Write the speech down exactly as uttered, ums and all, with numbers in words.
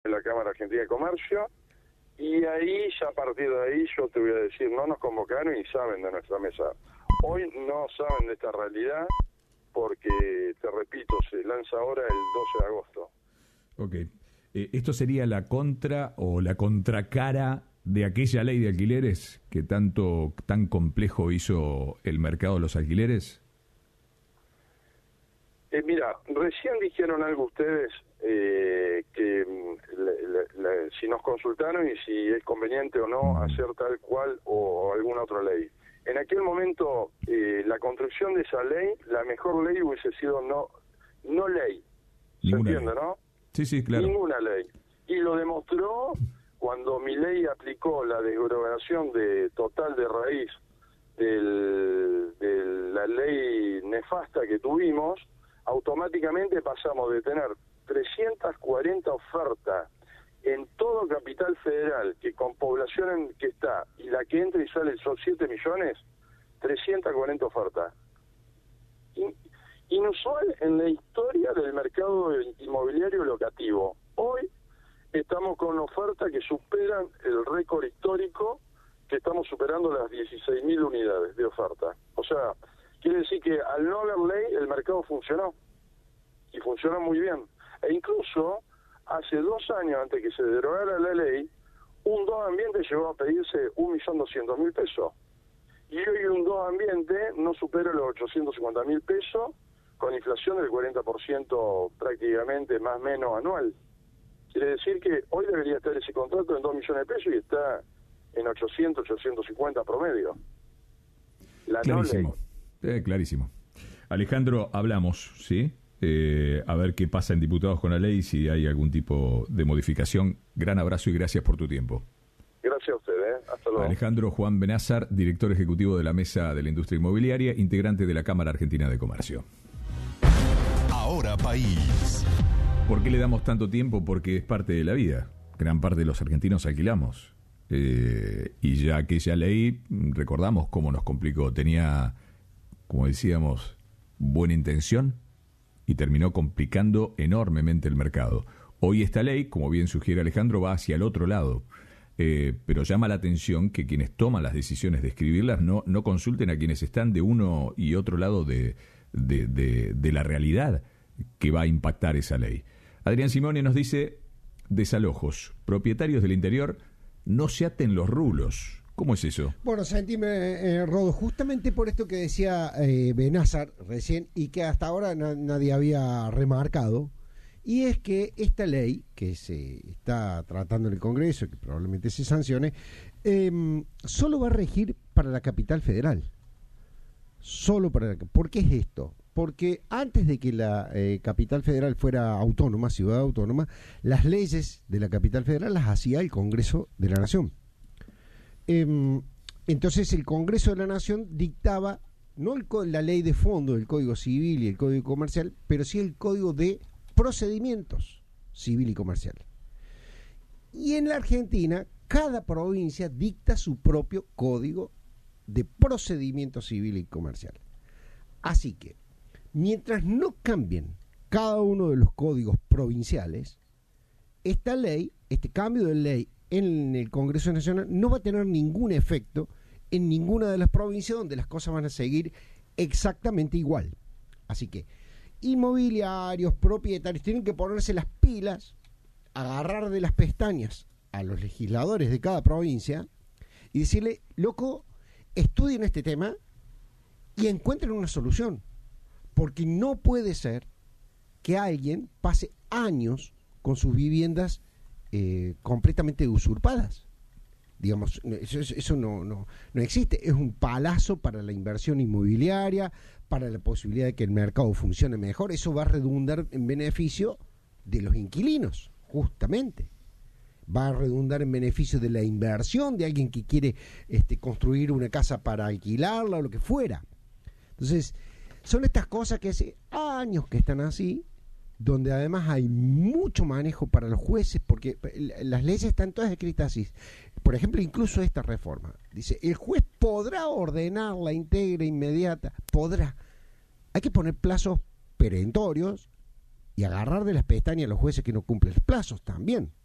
de la Cámara Argentina de Comercio, y ahí, ya a partir de ahí, yo te voy a decir, no nos convocaron y saben de nuestra mesa. Hoy no saben de esta realidad porque, te repito, se lanza ahora el doce de agosto. Ok. Eh, ¿Esto sería la contra o la contracara de aquella ley de alquileres que tanto tan complejo hizo el mercado de los alquileres? Eh, mira, recién dijeron algo ustedes eh, que le, le, le, si nos consultaron y si es conveniente o no mm. hacer tal cual o, o alguna otra ley. En aquel momento, eh, la construcción de esa ley, la mejor ley hubiese sido no no ley. ¿Se Ninguna entiende, ley. no? Sí, sí, claro. Ninguna ley. Y lo demostró cuando Milei aplicó la derogación de total de raíz del, de la ley nefasta que tuvimos. Automáticamente pasamos de tener trescientas cuarenta ofertas en todo Capital Federal, que con población en que está, y la que entra y sale son siete millones, trescientas cuarenta ofertas. In, inusual en la historia del mercado inmobiliario locativo. Hoy estamos con ofertas que superan el récord histórico, que estamos superando las dieciséis mil unidades de oferta. O sea, quiere decir que al no haber ley, el mercado funcionó. Y funcionó muy bien. E incluso, hace dos años antes que se derogara la ley, un dos ambiente llegó a pedirse un millón doscientos mil pesos. Y hoy un dos ambiente no supera los ochocientos cincuenta mil pesos, con inflación del cuarenta por ciento prácticamente más o menos anual. Quiere decir que hoy debería estar ese contrato en dos millones de pesos y está en ochocientos, ochocientos cincuenta promedio. La clarísimo, no ley. Eh, clarísimo. Alejandro, hablamos, ¿sí? Eh, a ver qué pasa en diputados con la ley, si hay algún tipo de modificación. Gran abrazo y gracias por tu tiempo. Gracias a usted, ¿eh? Hasta luego. Alejandro Juan Benazar, director ejecutivo de la Mesa de la Industria Inmobiliaria, integrante de la Cámara Argentina de Comercio. Ahora País. ¿Por qué le damos tanto tiempo? Porque es parte de la vida. Gran parte de los argentinos alquilamos. Eh, y ya aquella ley, recordamos cómo nos complicó. Tenía, como decíamos, buena intención y terminó complicando enormemente el mercado. Hoy esta ley, como bien sugiere Alejandro, va hacia el otro lado. Eh, pero llama la atención que quienes toman las decisiones de escribirlas no, no consulten a quienes están de uno y otro lado de, de, de, de la realidad que va a impactar esa ley. Adrián Simone nos dice: desalojos, propietarios del interior, no se aten los rulos. ¿Cómo es eso? Bueno, Santime, eh, Rodo, justamente por esto que decía eh, Benazar recién y que hasta ahora na- nadie había remarcado, y es que esta ley que se está tratando en el Congreso, que probablemente se sancione, eh, solo va a regir para la capital federal. Solo para la, ¿por qué es esto? Porque antes de que la eh, capital federal fuera autónoma, ciudad autónoma, las leyes de la capital federal las hacía el Congreso de la Nación. Eh, entonces el Congreso de la Nación dictaba no el, la ley de fondo, el Código Civil y el Código Comercial, pero sí el Código de Procedimientos Civil y Comercial. Y en la Argentina, cada provincia dicta su propio Código de Procedimiento Civil y Comercial. Así que, mientras no cambien cada uno de los códigos provinciales, esta ley, este cambio de ley en el Congreso Nacional no va a tener ningún efecto en ninguna de las provincias, donde las cosas van a seguir exactamente igual. Así que inmobiliarios, propietarios, tienen que ponerse las pilas, agarrar de las pestañas a los legisladores de cada provincia y decirle: loco, estudien este tema y encuentren una solución, porque no puede ser que alguien pase años con sus viviendas eh, completamente usurpadas. Digamos, eso, eso no, no, no existe. Es un palazo para la inversión inmobiliaria, para la posibilidad de que el mercado funcione mejor. Eso va a redundar en beneficio de los inquilinos, justamente. Va a redundar en beneficio de la inversión de alguien que quiere este, construir una casa para alquilarla o lo que fuera. Entonces, son estas cosas que hace años que están así, donde además hay mucho manejo para los jueces, porque las leyes están todas escritas así. Por ejemplo, incluso esta reforma. Dice: el juez podrá ordenar la íntegra inmediata. Podrá. Hay que poner plazos perentorios y agarrar de las pestañas a los jueces que no cumplen los plazos también.